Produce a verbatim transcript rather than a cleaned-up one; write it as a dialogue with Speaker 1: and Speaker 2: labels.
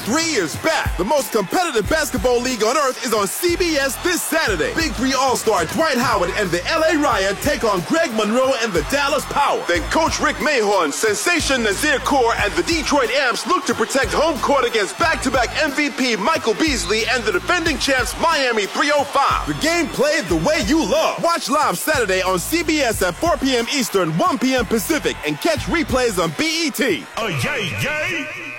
Speaker 1: three is back. The most competitive basketball league on earth is on C B S this Saturday. Big Three All-Star Dwight Howard and the L A Riot take on Greg Monroe and the Dallas Power. Then Coach Rick Mahorn, Sensation Nazir Kaur, and the Detroit Amps look to protect home court against back-to-back M V P Michael Beasley and the defending champs Miami three oh five. The game played the way you love. Watch live Saturday on C B S at four p.m. Eastern, one p.m. Pacific, and catch replays on B E T.
Speaker 2: Oh, yay, yay!